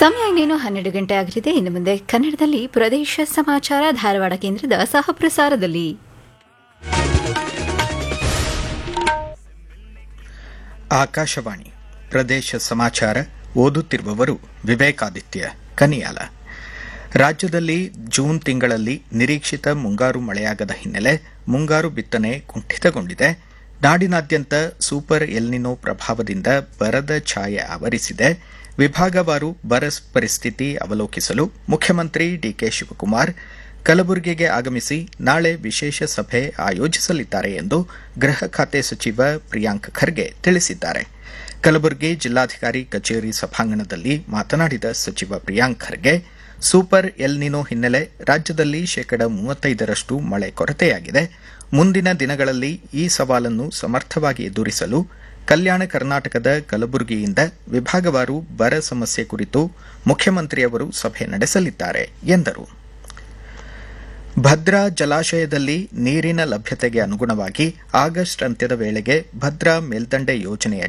ಸಮಯ ಇನ್ನೇನು 12 ಗಂಟೆ ಆಗಲಿದೆ. ಇನ್ನು ಮುಂದೆ ಕನ್ನಡದಲ್ಲಿ ಪ್ರದೇಶ ಸಮಾಚಾರ ಧಾರವಾಡ ಕೇಂದ್ರದ ಸಹಪ್ರಸಾರದಲ್ಲಿ. ಆಕಾಶವಾಣಿ ಪ್ರದೇಶ ಸಮಾಚಾರ ಓದುತ್ತಿರುವವರು ವಿವೇಕಾದಿತ್ಯ ಕನಿಯಾಲ. ರಾಜ್ಯದಲ್ಲಿ ಜೂನ್ ತಿಂಗಳಲ್ಲಿ ನಿರೀಕ್ಷಿತ ಮುಂಗಾರು ಮಳೆಯಾಗದ ಹಿನ್ನೆಲೆ ಮುಂಗಾರು ಬಿತ್ತನೆ ಕುಂಠಿತಗೊಂಡಿದೆ. ನಾಡಿನಾದ್ಯಂತ ಸೂಪರ್ ಎಲ್ನಿನೋ ಪ್ರಭಾವದಿಂದ ಬರದ ಛಾಯೆ ಆವರಿಸಿದೆ. ವಿಭಾಗವಾರು ಬರ ಪರಿಸ್ಥಿತಿ ಅವಲೋಕಿಸಲು ಮುಖ್ಯಮಂತ್ರಿ ಡಿಕೆ ಶಿವಕುಮಾರ್ ಕಲಬುರಗಿಗೆ ಆಗಮಿಸಿ ನಾಳೆ ವಿಶೇಷ ಸಭೆ ಆಯೋಜಿಸಲಿದ್ದಾರೆ ಎಂದು ಗೃಹ ಖಾತೆ ಸಚಿವ ಪ್ರಿಯಾಂಕ್ ಖರ್ಗೆ ತಿಳಿಸಿದ್ದಾರೆ. ಕಲಬುರಗಿ ಜಿಲ್ಲಾಧಿಕಾರಿ ಕಚೇರಿ ಸಭಾಂಗಣದಲ್ಲಿ ಮಾತನಾಡಿದ ಸಚಿವ ಪ್ರಿಯಾಂಕ್ ಖರ್ಗೆ, ಸೂಪರ್ ಎಲ್ನಿನೋ ಹಿನ್ನೆಲೆ ರಾಜ್ಯದಲ್ಲಿ 35% ಮಳೆ ಕೊರತೆಯಾಗಿದೆ. ಮುಂದಿನ ದಿನಗಳಲ್ಲಿ ಈ ಸವಾಲನ್ನು ಸಮರ್ಥವಾಗಿ ಎದುರಿಸಲು ಕಲ್ಯಾಣ ಕರ್ನಾಟಕದ ಕಲಬುರಗಿಯಿಂದ ವಿಭಾಗವಾರು ಬರ ಸಮಸ್ಯೆ ಕುರಿತು ಮುಖ್ಯಮಂತ್ರಿಯವರು ಸಭೆ ನಡೆಸಲಿದ್ದಾರೆ ಎಂದರು. ಭದ್ರಾ ಜಲಾಶಯದಲ್ಲಿ ನೀರಿನ ಲಭ್ಯತೆಗೆ ಅನುಗುಣವಾಗಿ ಆಗಸ್ಟ್ ಅಂತ್ಯದ ವೇಳೆಗೆ ಭದ್ರಾ ಮೇಲ್ದಂಡೆ ಯೋಜನೆಯ